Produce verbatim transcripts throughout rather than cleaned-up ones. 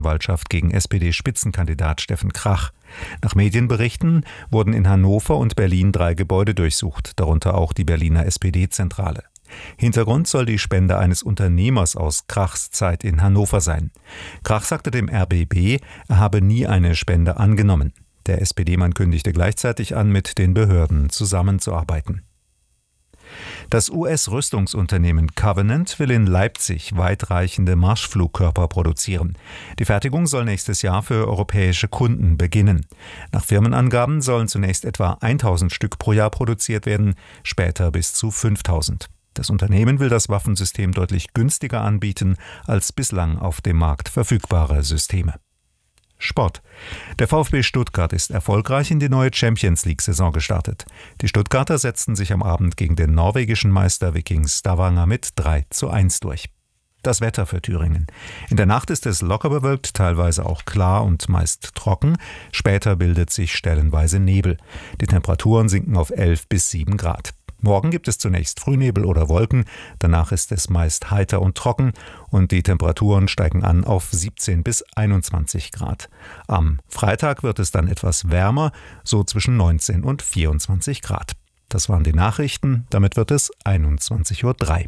Wahlschaft gegen S P D-Spitzenkandidat Steffen Krach. Nach Medienberichten wurden in Hannover und Berlin drei Gebäude durchsucht, darunter auch die Berliner S P D-Zentrale. Hintergrund soll die Spende eines Unternehmers aus Krachs Zeit in Hannover sein. Krach sagte dem R B B, er habe nie eine Spende angenommen. Der S P D-Mann kündigte gleichzeitig an, mit den Behörden zusammenzuarbeiten. Das U S-Rüstungsunternehmen Covenant will in Leipzig weitreichende Marschflugkörper produzieren. Die Fertigung soll nächstes Jahr für europäische Kunden beginnen. Nach Firmenangaben sollen zunächst etwa tausend Stück pro Jahr produziert werden, später bis zu fünftausend. Das Unternehmen will das Waffensystem deutlich günstiger anbieten als bislang auf dem Markt verfügbare Systeme. Sport. Der VfB Stuttgart ist erfolgreich in die neue Champions-League-Saison gestartet. Die Stuttgarter setzten sich am Abend gegen den norwegischen Meister Viking Stavanger mit drei zu eins durch. Das Wetter für Thüringen. In der Nacht ist es locker bewölkt, teilweise auch klar und meist trocken. Später bildet sich stellenweise Nebel. Die Temperaturen sinken auf elf bis sieben Grad. Morgen gibt es zunächst Frühnebel oder Wolken, danach ist es meist heiter und trocken und die Temperaturen steigen an auf siebzehn bis einundzwanzig Grad. Am Freitag wird es dann etwas wärmer, so zwischen neunzehn und vierundzwanzig Grad. Das waren die Nachrichten, damit wird es einundzwanzig Uhr drei.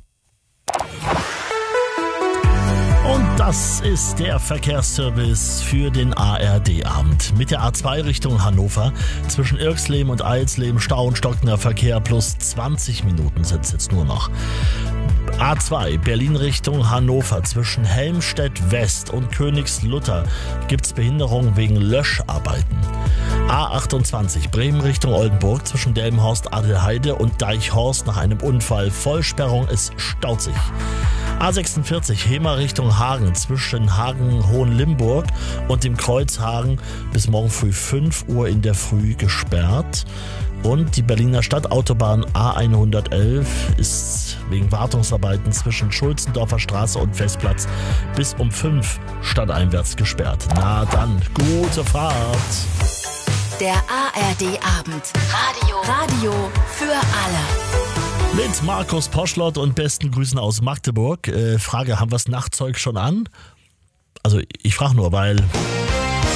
Und das ist der Verkehrsservice für den A R D-Abend. Mit der A zwei Richtung Hannover zwischen Irxleben und Eilsleben Stau und stockender Verkehr plus zwanzig Minuten sind es jetzt nur noch. A zwei Berlin Richtung Hannover zwischen Helmstedt West und Königslutter gibt es Behinderung wegen Löscharbeiten. A achtundzwanzig Bremen Richtung Oldenburg zwischen Delmenhorst, Adelheide und Deichhorst nach einem Unfall. Vollsperrung, es staut sich. A sechsundvierzig Hemer Richtung Hagen zwischen Hagen-Hohenlimburg und dem Kreuz Hagen bis morgen früh fünf Uhr in der Früh gesperrt. Und die Berliner Stadtautobahn A hundertelf ist wegen Wartungsarbeiten zwischen Schulzendorfer Straße und Festplatz bis um fünf stadteinwärts gesperrt. Na dann, gute Fahrt! Der A R D-Abend. Radio. Radio für alle. Mit Markus Poschlott und besten Grüßen aus Magdeburg. Äh, Frage, haben wir das Nachtzeug schon an? Also ich frage nur, weil...